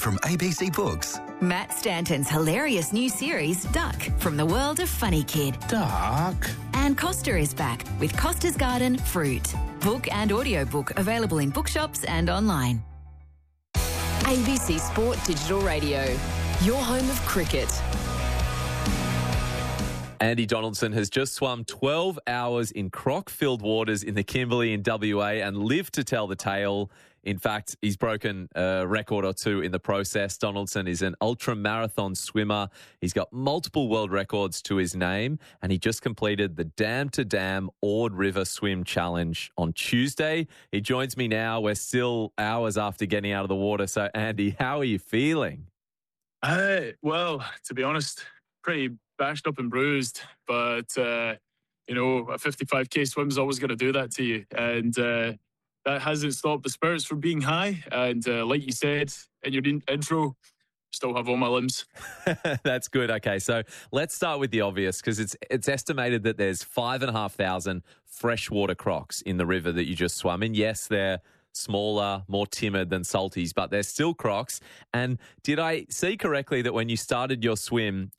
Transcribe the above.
from ABC Books. Matt Stanton's hilarious new series, Duck, from the world of Funny Kid. Duck. And Costa is back with Costa's Garden Fruit. Book and audiobook available in bookshops and online. ABC Sport Digital Radio, your home of cricket. Andy Donaldson has just swum 12 hours in croc-filled waters in the Kimberley in WA and lived to tell the tale. In fact, he's broken a record or two in the process. Donaldson is an ultra-marathon swimmer. He's got multiple world records to his name, and he just completed the Dam to Dam Ord River Swim Challenge on Tuesday. He joins me now. We're still hours after getting out of the water. So, Andy, how are you feeling? Well, to be honest, pretty bashed up and bruised, but a 55k swim is always going to do that to you, and that hasn't stopped the spirits from being high. And like you said in your intro, still have all my limbs. That's good. Okay, so let's start with the obvious, because it's estimated that there's 5,500 freshwater crocs in the river that you just swum in. Yes, they're smaller, more timid than salties, but they're still crocs. And did I see correctly that when you started your swim,